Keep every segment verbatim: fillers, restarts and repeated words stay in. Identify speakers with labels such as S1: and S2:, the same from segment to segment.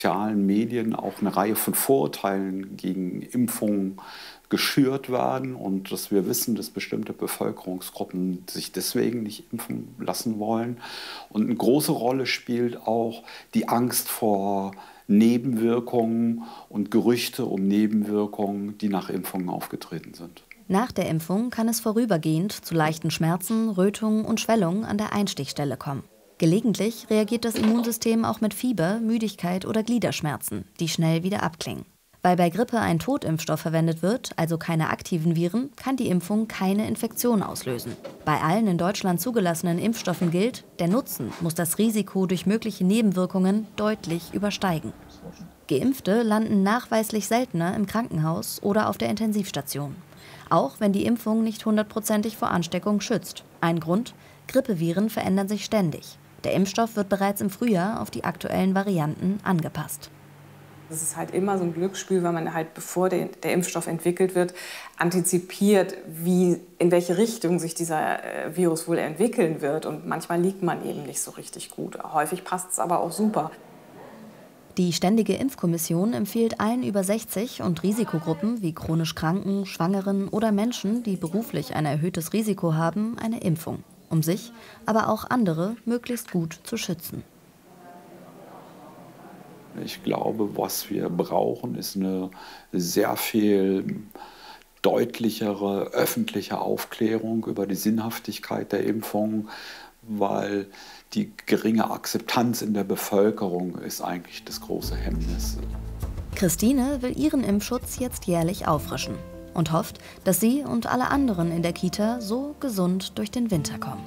S1: sozialen Medien auch eine Reihe von Vorurteilen gegen Impfungen geschürt werden und dass wir wissen, dass bestimmte Bevölkerungsgruppen sich deswegen nicht impfen lassen wollen. Und eine große Rolle spielt auch die Angst vor Nebenwirkungen und Gerüchte um Nebenwirkungen, die nach Impfungen aufgetreten sind.
S2: Nach der Impfung kann es vorübergehend zu leichten Schmerzen, Rötungen und Schwellungen an der Einstichstelle kommen. Gelegentlich reagiert das Immunsystem auch mit Fieber, Müdigkeit oder Gliederschmerzen, die schnell wieder abklingen. Weil bei Grippe ein Totimpfstoff verwendet wird, also keine aktiven Viren, kann die Impfung keine Infektion auslösen. Bei allen in Deutschland zugelassenen Impfstoffen gilt, der Nutzen muss das Risiko durch mögliche Nebenwirkungen deutlich übersteigen. Geimpfte landen nachweislich seltener im Krankenhaus oder auf der Intensivstation. Auch wenn die Impfung nicht hundertprozentig vor Ansteckung schützt. Ein Grund: Grippeviren verändern sich ständig. Der Impfstoff wird bereits im Frühjahr auf die aktuellen Varianten angepasst.
S3: Es ist halt immer so ein Glücksspiel, weil man halt, bevor der, der Impfstoff entwickelt wird, antizipiert, wie, in welche Richtung sich dieser äh, Virus wohl entwickeln wird. Und manchmal liegt man eben nicht so richtig gut. Häufig passt es aber auch super.
S2: Die Ständige Impfkommission empfiehlt allen über sechzig und Risikogruppen wie chronisch Kranken, Schwangeren oder Menschen, die beruflich ein erhöhtes Risiko haben, eine Impfung, um sich, aber auch andere möglichst gut zu schützen.
S1: Ich glaube, was wir brauchen, ist eine sehr viel deutlichere öffentliche Aufklärung über die Sinnhaftigkeit der Impfung, weil die geringe Akzeptanz in der Bevölkerung ist eigentlich das große Hemmnis.
S2: Christine will ihren Impfschutz jetzt jährlich auffrischen und hofft, dass sie und alle anderen in der Kita so gesund durch den Winter kommen.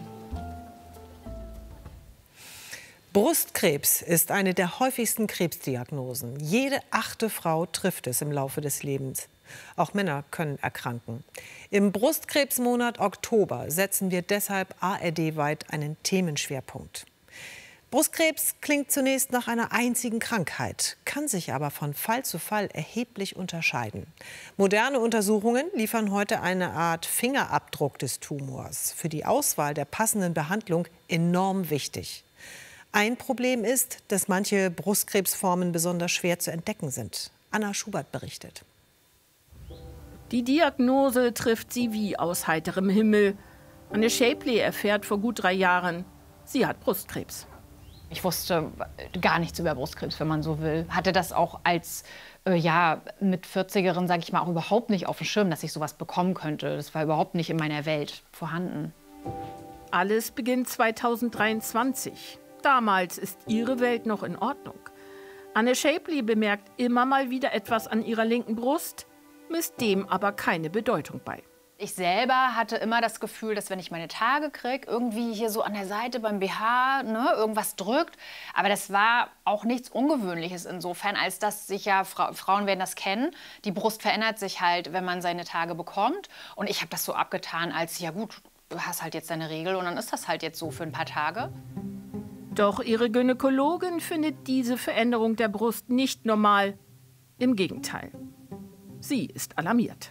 S4: Brustkrebs ist eine der häufigsten Krebsdiagnosen. Jede achte Frau trifft es im Laufe des Lebens. Auch Männer können erkranken. Im Brustkrebsmonat Oktober setzen wir deshalb A R D-weit einen Themenschwerpunkt. Brustkrebs klingt zunächst nach einer einzigen Krankheit, kann sich aber von Fall zu Fall erheblich unterscheiden. Moderne Untersuchungen liefern heute eine Art Fingerabdruck des Tumors. Für die Auswahl der passenden Behandlung enorm wichtig. Ein Problem ist, dass manche Brustkrebsformen besonders schwer zu entdecken sind. Anna Schubert berichtet.
S5: Die Diagnose trifft sie wie aus heiterem Himmel. Anne Shapley erfährt vor gut drei Jahren, sie hat Brustkrebs.
S6: Ich wusste gar nichts über Brustkrebs, wenn man so will. Hatte das auch als äh, ja, mit vierzigerin, sage ich mal, auch überhaupt nicht auf dem Schirm, dass ich sowas bekommen könnte. Das war überhaupt nicht in meiner Welt vorhanden.
S5: Alles beginnt zweitausenddreiundzwanzig. Damals ist ihre Welt noch in Ordnung. Anne Shapley bemerkt immer mal wieder etwas an ihrer linken Brust, misst dem aber keine Bedeutung bei.
S6: Ich selber hatte immer das Gefühl, dass wenn ich meine Tage kriege, irgendwie hier so an der Seite beim B H ne, irgendwas drückt. Aber das war auch nichts Ungewöhnliches insofern, als dass sich ja, Fra Frauen werden das kennen, die Brust verändert sich halt, wenn man seine Tage bekommt. Und ich habe das so abgetan als, ja gut, du hast halt jetzt deine Regel und dann ist das halt jetzt so für ein paar Tage.
S5: Doch ihre Gynäkologin findet diese Veränderung der Brust nicht normal. Im Gegenteil. Sie ist alarmiert.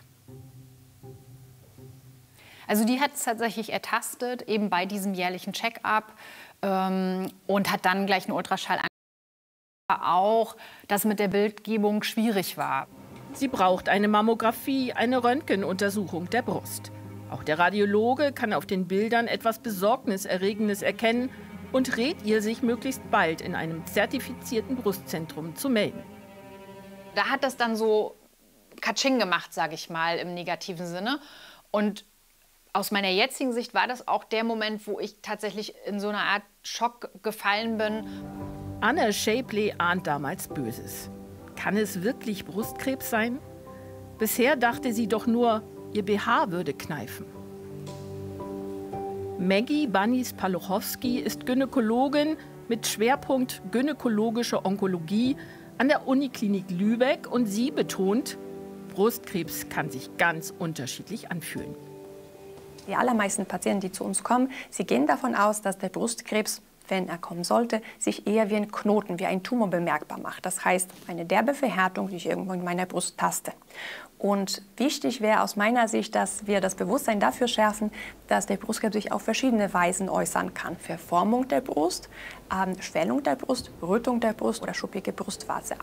S6: Also die hat es tatsächlich ertastet, eben bei diesem jährlichen Check-up ähm, und hat dann gleich einen Ultraschall angeschaut. Auch, dass mit der Bildgebung schwierig war.
S5: Sie braucht eine Mammographie, eine Röntgenuntersuchung der Brust. Auch der Radiologe kann auf den Bildern etwas Besorgniserregendes erkennen und rät ihr, sich möglichst bald in einem zertifizierten Brustzentrum zu melden.
S6: Da hat das dann so Katsching gemacht, sage ich mal, im negativen Sinne. Und aus meiner jetzigen Sicht war das auch der Moment, wo ich tatsächlich in so eine Art Schock gefallen bin.
S5: Anne Shapley ahnt damals Böses. Kann es wirklich Brustkrebs sein? Bisher dachte sie doch nur, ihr B H würde kneifen. Maggie Banis-Paluchowski ist Gynäkologin mit Schwerpunkt gynäkologische Onkologie an der Uniklinik Lübeck und sie betont, Brustkrebs kann sich ganz unterschiedlich anfühlen.
S7: Die allermeisten Patienten, die zu uns kommen, sie gehen davon aus, dass der Brustkrebs wenn er kommen sollte, sich eher wie ein Knoten, wie ein Tumor bemerkbar macht. Das heißt, eine derbe Verhärtung, die ich irgendwo in meiner Brust taste. Und wichtig wäre aus meiner Sicht, dass wir das Bewusstsein dafür schärfen, dass der Brustkrebs sich auf verschiedene Weisen äußern kann. Verformung der Brust, ähm, Schwellung der Brust, Rötung der Brust oder schuppige Brustwarze.